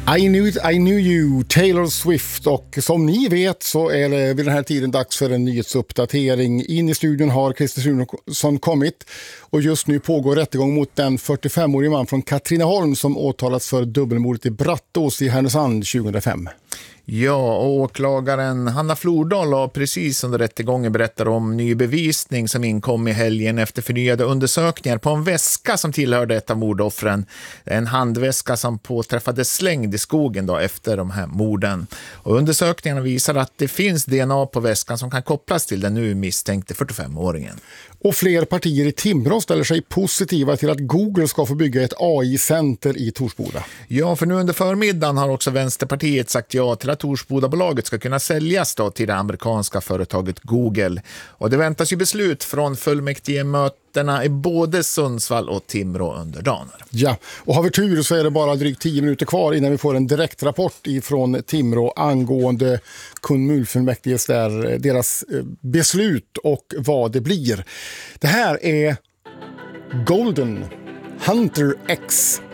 I knew you, Taylor Swift, och som ni vet så är det vid den här tiden dags för en nyhetsuppdatering. In i studion har Christer Sunesson kommit och just nu pågår rättegång mot den 45-årige man från Katrineholm som åtalats för dubbelmordet i Brattås i Härnösand 2005. Ja, och åklagaren Hanna Flordal har precis under rättegången berättat om ny bevisning som inkom i helgen efter förnyade undersökningar på en väska som tillhörde ett av mordoffren. En handväska som påträffades slängd i skogen då efter de här morden. Och undersökningarna visar att det finns DNA på väskan som kan kopplas till den nu misstänkte 45-åringen. Och fler partier i Timrå ställer sig positiva till att Google ska få bygga ett AI-center i Torsboda. Ja, för nu under förmiddagen har också Vänsterpartiet sagt ja till att Torsbodabolaget ska kunna säljas då till det amerikanska företaget Google. Och det väntas ju beslut från fullmäktigemötena i både Sundsvall och Timrå under dagen. Ja, och har vi tur så är det bara drygt 10 minuter kvar innan vi får en direktrapport ifrån Timrå angående kommunfullmäktiges deras beslut och vad det blir. Det här är Golden Hunter X.